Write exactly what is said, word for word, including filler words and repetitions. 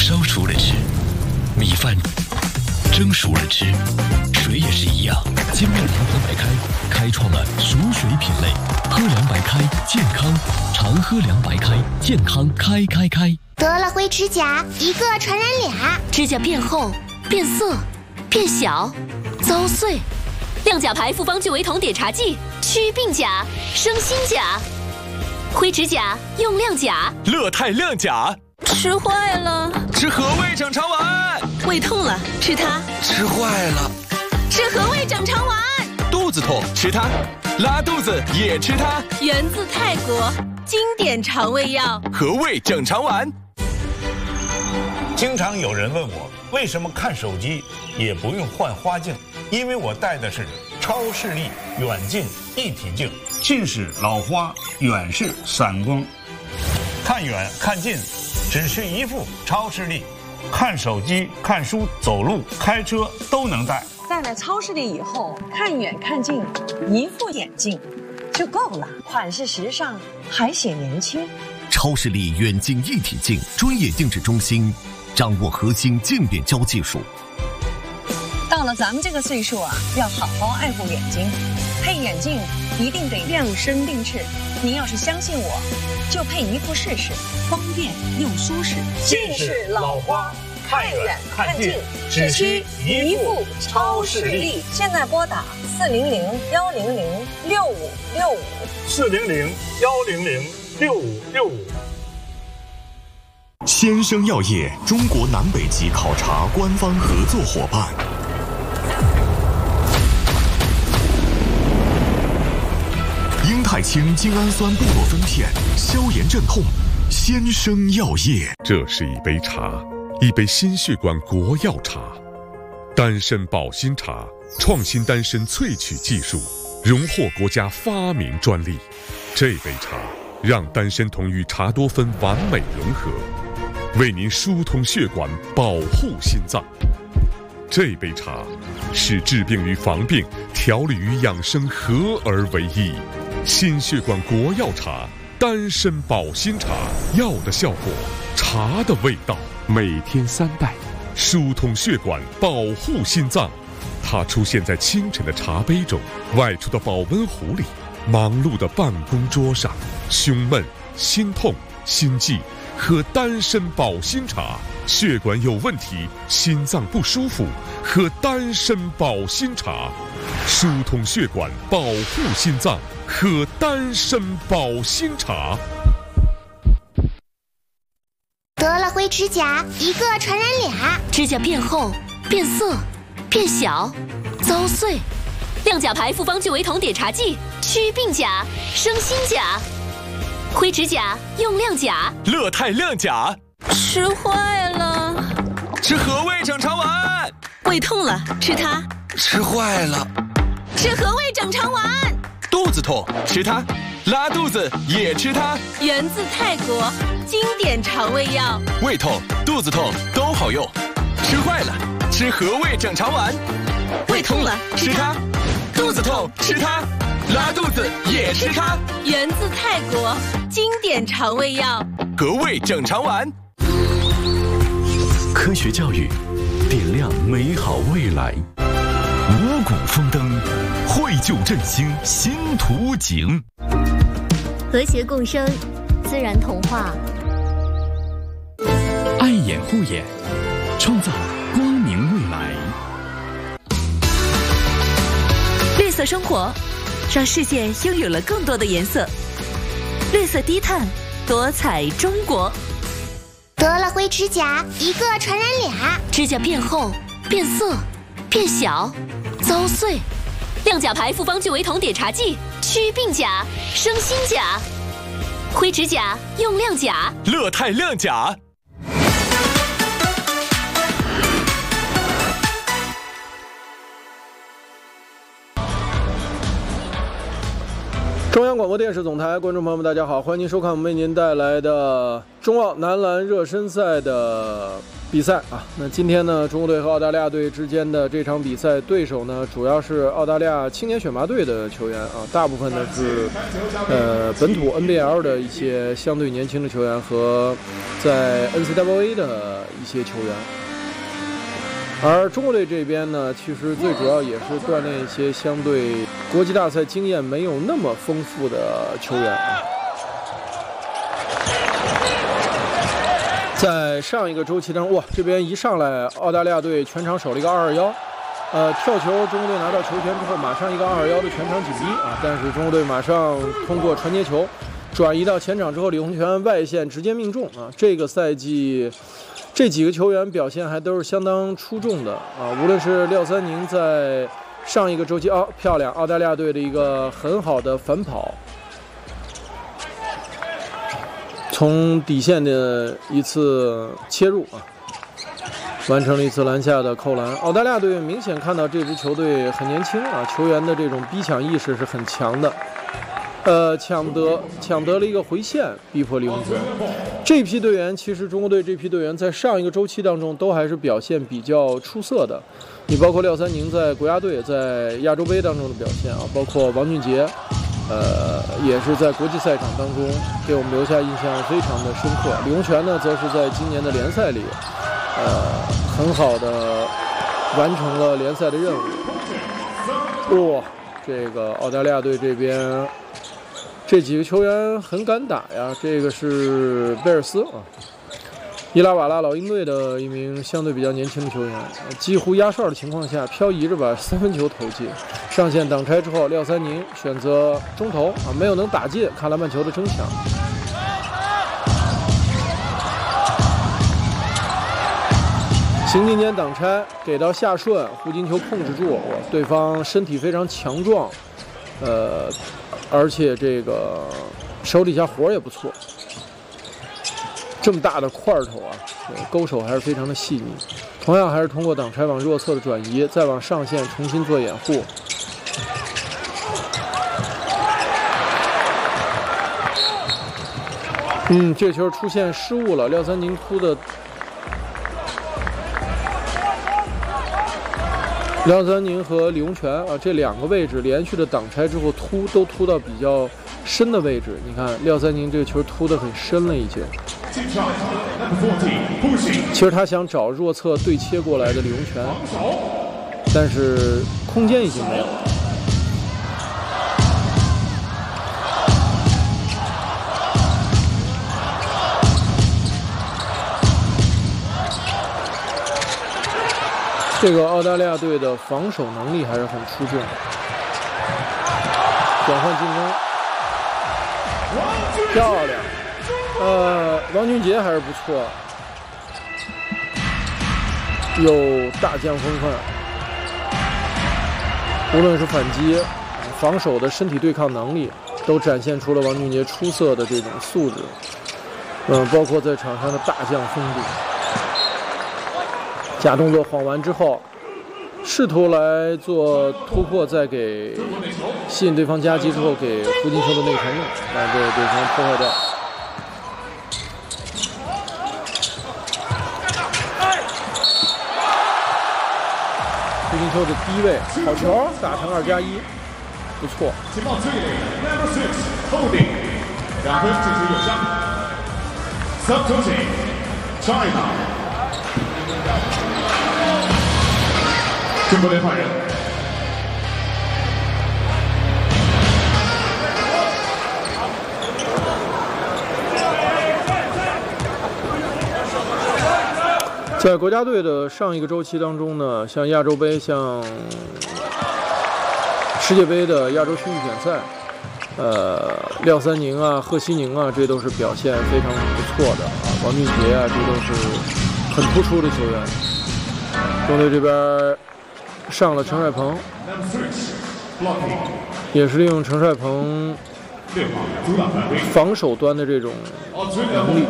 烧熟了吃，米饭蒸熟了吃，水也是一样。精酿联合白开开创了熟水品类，喝凉白开健康，常喝凉白开健康开开开。 得了灰指甲，一个传染俩， 指甲变厚、变色、变小、遭碎。亮甲牌复方聚维酮碘茶剂，祛病甲，生新甲。灰指甲用亮甲， 乐泰亮甲。 吃坏了， 吃和味整肠丸。 胃痛了，吃它。 吃坏了， 吃和味整肠丸。 肚子痛，吃它。拉肚子也吃它。 源自泰国，经典肠胃药， 和味整肠丸。 经常有人问我，为什么看手机也不用换花镜？因为我戴的是超视力远近一体镜，近视老花，远视散光，看远看近只需一副超视力，看手机、看书、走路、开车都能戴。 戴了超视力以后，看远看近，一副眼镜就够了，款式时尚，还显年轻。 超视力远近一体镜专业定制中心，掌握核心镜变焦技术。 到了咱们这个岁数啊，要好好爱护眼睛，配眼镜一定得量身定制。您要是相信我，就配一副试试，方便又舒适。 近视老花，看远看近，只需一副超视力。 现在拨打四零零幺零零六五六五， 四零零幺零零六五六五。 先生药业中国南北极考察官方合作伙伴。英泰清精氨酸布洛芬片，消炎镇痛。先生药业。 这是一杯茶，一杯心血管国药茶，丹参保心茶，创新丹参萃取技术，荣获国家发明专利。这杯茶让丹参酮与茶多酚完美融合，为您疏通血管，保护心脏。这杯茶使治病与防病、调理与养生合而为一。心血管国药茶，丹参保心茶，药的效果，茶的味道。每天三袋，疏通血管，保护心脏。它出现在清晨的茶杯中，外出的保温壶里，忙碌的办公桌上。胸闷、心痛、心悸，喝丹参保心茶。血管有问题，心脏不舒服，喝丹参保心茶。疏通血管，保护心脏，喝丹参保心茶。 得了灰指甲，一个传染俩， 指甲变厚、变色、变小、遭碎。亮甲牌复方聚维酮碘茶剂，祛病甲，生新甲。灰指甲用亮甲， 乐泰亮甲。 吃坏了， 吃和味整肠丸。 胃痛了，吃它。 吃坏了， 吃和味整肠丸。 肚子痛，吃它。拉肚子也吃它。 源自泰国，经典肠胃药， 胃痛、肚子痛都好用。吃坏了，吃和味整肠丸。 胃痛了， 吃它。肚子痛，吃它。拉肚子也吃它。 源自泰国，经典肠胃药， 和味整肠丸。 科学教育，点亮美好未来。五谷丰登，绘就振兴新图景。 和谐共生，自然童话。 爱眼护眼，创造光明未来。 绿色生活，让世界拥有了更多的颜色。绿色低碳，多彩中国。 得了灰指甲，一个传染俩， 指甲变厚、变色、变小、遭碎。亮甲牌复方聚维酮碘茶剂，祛病甲，生新甲。灰指甲用亮甲， 乐泰亮甲。 中央广播电视总台观众朋友们，大家好，欢迎您收看我们为您带来的中澳男篮热身赛的比赛啊。那今天呢，中国队和澳大利亚队之间的这场比赛对手呢，主要是澳大利亚青年选拔队的球员啊，大部分呢是呃本土 N B L 的一些相对年轻的球员和在 N C double A 的一些球员。而中国队这边呢，其实最主要也是锻炼一些相对国际大赛经验没有那么丰富的球员。在上一个周期当中，哇，这边一上来澳大利亚队全场守了一个二二幺，呃，跳球，中国队拿到球权之后，马上一个二二幺的全场紧逼啊！但是中国队马上通过传接球转移到前场之后，李洪权外线直接命中啊！这个赛季。这几个球员表现还都是相当出众的啊！无论是廖三宁在上一个周期，哦，漂亮，澳大利亚队的一个很好的反跑，从底线的一次切入啊，完成了一次篮下的扣篮。澳大利亚队明显看到这支球队很年轻啊，球员的这种逼抢意识是很强的。呃，抢得抢得了一个回线，逼迫李洪权。这批队员其实中国队这批队员在上一个周期当中都还是表现比较出色的。你包括廖三宁在国家队在亚洲杯当中的表现啊，包括王俊杰，呃，也是在国际赛场当中给我们留下印象非常的深刻。李洪权呢，则是在今年的联赛里，呃，很好的完成了联赛的任务。哇、哦，这个澳大利亚队这边。这几个球员很敢打呀，这个是贝尔斯啊，伊拉瓦拉老鹰队的一名相对比较年轻的球员，几乎压哨的情况下漂移着把三分球投进，上线挡拆之后，廖三宁选择中投啊，没有能打进，看篮板球的争抢。行进间挡拆给到夏顺，胡金球控制住，对方身体非常强壮，呃。而且这个手底下活也不错，这么大的块头啊，勾手还是非常的细腻。同样还是通过挡拆往弱侧的转移，再往上线重新做掩护。嗯，这球出现失误了，廖三宁突的。廖三宁和李洪权啊，这两个位置连续的挡拆之后突都突到比较深的位置。你看廖三宁这个球突得很深了已经。其实他想找弱侧对切过来的李洪权，但是空间已经没有了。这个澳大利亚队的防守能力还是很出众。转换进攻，漂亮。呃，王俊杰还是不错，有大将风范。无论是反击、防守的身体对抗能力，都展现出了王俊杰出色的这种素质。嗯，包括在场上的大将风度。假动作晃完之后，试图来做突破，再给吸引对方夹击之后给胡金球的内传用，把这个对方破坏掉。胡金球的低位好球，打成二加一，不错。 两分进行有效。Substitute China。中国队换人。 在国家队的上一个周期当中呢，像亚洲杯、像世界杯的亚洲区预选赛，呃，廖三宁啊、贺西宁啊，这都是表现非常不错的啊。王俊杰啊，这都是很突出的球员。中队这边上了陈帅鹏，也是利用陈帅鹏防守端的这种能力。